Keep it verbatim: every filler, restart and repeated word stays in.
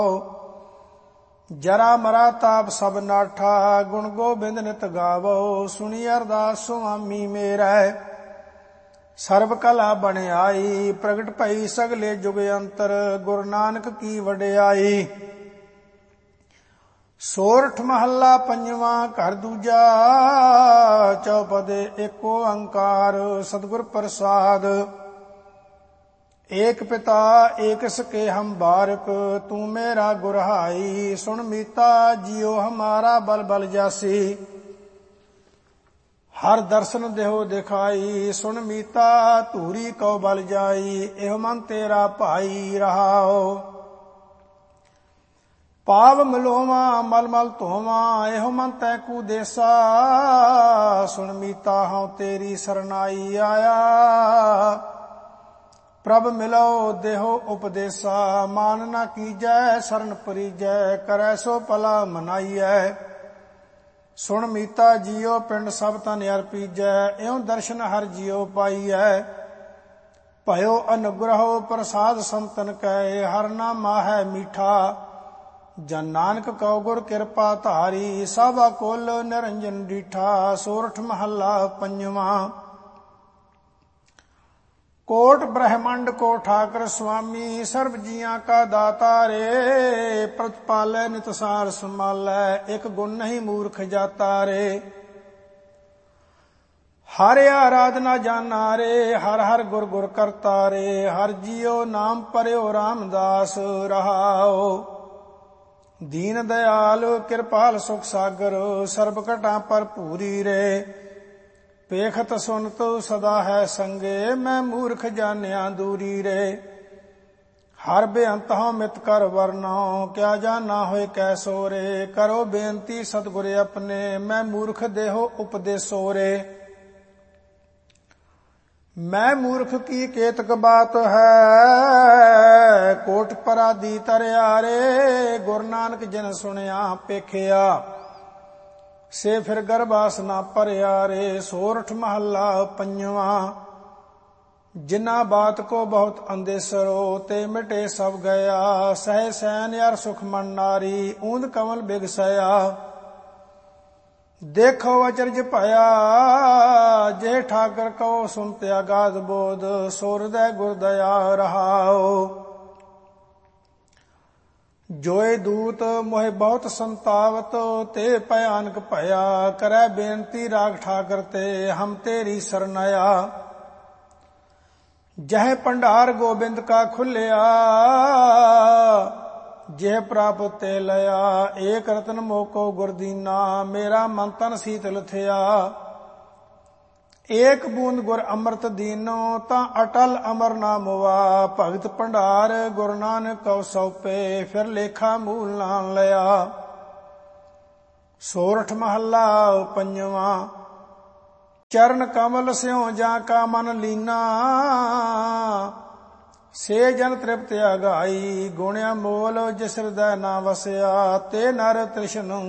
ਜਰਾ ਮਰਾ ਤਾਪ ਸਭ ਨਾਠਾ, ਗੁਣ ਗੋਬਿੰਦ ਨਿਤ ਗਾਵੋ। ਸੁਣੀ ਅਰਦਾਸ ਸੁਆਮੀ ਮੇਰਾ, ਸਰਬ ਕਲਾ ਬਣਾਈ। ਪ੍ਰਗਟ ਭਈ ਸਗਲੇ ਜੁਗ ਅੰਤਰ, ਗੁਰੂ ਨਾਨਕ ਕੀ ਵਡਿਆਈ। ਸੋਰਠ ਮਹੱਲਾ ਪੰਜਵਾਂ, ਘਰ ਦੂਜਾ। ਚੌਪਦੇ ਏਕ ਓੰਕਾਰ, ਸਤਿਗੁਰ ਪ੍ਰਸਾਦ। ਏਕ ਪਿਤਾ ਏਕ ਸਕੇ ਹਮ ਬਾਰਕ, ਤੂੰ ਮੇਰਾ ਗੁਰਹਾਈ। ਸੁਣ ਮੀਤਾ ਜਿਉ ਹਮਾਰਾ ਬਲ ਬਲ ਜਾਸੀ, ਹਰ ਦਰਸ਼ਨ ਦੇਹੋ ਦਿਖਾਈ। ਸੁਣ ਮੀਤਾ ਧੂਰੀ ਕਉ ਬਲ ਜਾਈ, ਇਹੋ ਮਨ ਤੇਰਾ ਭਾਈ ਰਹਾਓ। ਪਾਵ ਮਲੋਵਾ ਮਲ ਮਲ ਧੋਵਾ, ਇਹੋ ਮਨ ਤੈ ਕੂ ਦੇਸਾ। ਸੁਣ ਮੀਤਾ ਹਉ ਤੇਰੀ ਸਰਨਾਈ ਆਇਆ, ਪ੍ਰਭ ਮਿਲੋ ਦੇਹੋ ਉਪਦੇਸਾ। ਮਾਨ ਨਾ ਕੀਜੈ ਸਰਨ ਪਰੀਜੈ, ਕਰੈ ਸੋ ਭਲਾ ਮਨਾਈਐ। ਸੁਣ ਮੀਤਾ ਜੀਓ ਪਿੰਡ ਸਭ ਤਨ ਅਰਪੀਜੈ, ਇਉ ਦਰਸ਼ਨ ਹਰ ਜੀਓ ਪਾਈਐ। ਭਇਓ ਅਨੁਗ੍ਰਹੋ ਪ੍ਰਸਾਦ ਸੰਤਨ ਕੈ, ਹਰ ਨਾਮਾ ਹੈ ਮੀਠਾ। ਜਨ ਨਾਨਕ ਕਉ ਗੁਰ ਕਿਰਪਾ ਧਾਰੀ, ਸਭਾ ਕੁਲ ਨਿਰੰਜਨ ਡੀਠਾ। ਸੋਰਠ ਮਹੱਲਾ ਪੰਜਵਾਂ। ਕੋਟ ਬ੍ਰਹਮੰਡ ਕੋ ਠਾਕਰ ਸੁਆਮੀ, ਸਰਬ ਜੀਆਂ ਕਾ ਦਾਤਾ ਰੇ। ਪ੍ਰਤਪਾਲੈ ਨਿਤਸਾਰ ਸੰਭਾਲੈ, ਇਕ ਗੁਣ ਨਹੀਂ ਮੂਰਖ ਜਾਤਾ ਰੇ। ਹਰ ਆਰਾਧਨਾ ਜਾਨਾ ਰੇ, ਹਰ ਹਰ ਗੁਰ ਗੁਰ ਕਰਤਾ ਰੇ। ਹਰ ਜੀਉ ਨਾਮ ਪਰਿਓ ਰਾਮਦਾਸ ਰਹਾਓ। ਦੀਨ ਦਇਆਲ ਕਿਰਪਾਲ ਸੁਖ ਸਾਗਰ, ਸਰਬ ਘਟਾਂ ਭਰਪੂਰੀ ਰੇ। ਪੇਖਤ ਸੁਨਤ ਸਦਾ ਹੈ ਸੰਗੇ, ਮੈਂ ਮੂਰਖ ਜਾਣਿਆ ਦੂਰੀ ਰੇ। ਹਰ ਬੇਅੰਤ ਹਉ ਮਿਤ ਕਰ ਵਰਨਾਉ, ਕਿਆ ਜਾਨਾ ਹੋਏ ਕੈਸੋ ਰੇ। ਕਰੋ ਬੇਨਤੀ ਸਤਿਗੁਰ ਆਪਣੇ, ਮੈਂ ਮੂਰਖ ਦੇਹੋ ਉਪਦੇਸੋ ਰੇ। ਮੈਂ ਮੂਰਖ ਕੀ ਕੇਤਕ ਬਾਤ ਹੈ, ਕੋਟ ਪਰਾਦੀ ਤਰਿਆ ਰੇ। ਗੁਰੂ ਨਾਨਕ ਜਿਨ ਸੁਣਿਆ ਪੇਖਿਆ, ਸੇ ਫਿਰ ਗਰਬਾਸ ਨਾ ਭਰਿਆ ਰੇ। ਸੋਰਠ ਮਹੱਲਾ ਪੰਜਵਾਂ। ਜਿਨਾ ਬਾਤ ਕੋ ਬਹੁਤ ਅੰਦੇਸਰੋ, ਤੇ ਮਿਟੇ ਸਭ ਗਿਆ। ਸਹਿ ਸੈਨ ਅਰ ਸੁਖ ਮਨ ਨਾਰੀ, ਊਂਦ ਕਮਲ ਬਿਗਸਇਆ। ਦੇਖੋ ਅਚਰਜ ਭਇਆ, ਜੇ ਠਾਕਰ ਕਉ ਸੁਨਤ ਅਗਾਧ ਬੋਧ। ਸੋ ਹਿਰਦੈ ਗੁਰ ਦਇਆ ਰਹਾਓ। ਜੋਏ ਦੂਤ ਮੋਹਿ ਬਹੁਤ ਸੰਤਾਵਤ, ਤੇ ਭਿਆਨਕ ਭਇਆ। ਕਰੈ ਬੇਨਤੀ ਰਾਗ ਠਾਕਰ ਤੇ, ਹਮ ਤੇਰੀ ਸਰਨਇਆ। ਜਹ ਭੰਡਾਰ ਗੋਬਿੰਦ ਕਾ ਖੁੱਲਿਆ, ਜੇ ਪ੍ਰਾਪਤ ਤੇ ਲਿਆ। ਏਕ ਰਤਨ ਮੋਕੋ ਗੁਰਦੀਨਾ, ਮੇਰਾ ਮਨ ਤਨ ਸੀਤਲ ਥਿਆ। ਏਕ ਬੂੰਦ ਗੁਰ ਅੰਮ੍ਰਿਤ ਦੀਨੋ, ਤਾਂ ਅਟਲ ਅਮਰ ਨਾ ਮੁਆ। ਭਗਤ ਭੰਡਾਰ ਗੁਰੂ ਨਾਨਕ ਕਉ ਸੌਪੇ, ਫਿਰ ਲੇਖਾ ਮੂਲ ਨਾ ਲਿਆ। ਸੋਰਠ ਮਹੱਲਾ ਪੰਜਵਾਂ। ਚਰਨ ਕਮਲ ਸਿਉ ਜਾਂ ਕਾ ਮਨ ਲੀਨਾ, ਸੇ ਜਨ ਤ੍ਰਿਪਤ ਅਗਾਈ। ਗੁਣਿਆ ਮੋਲ ਜਿਸ ਹਿਰਦੈ ਨਾ ਵਸਿਆ, ਤੇ ਨਰ ਤ੍ਰਿਸ਼ਨ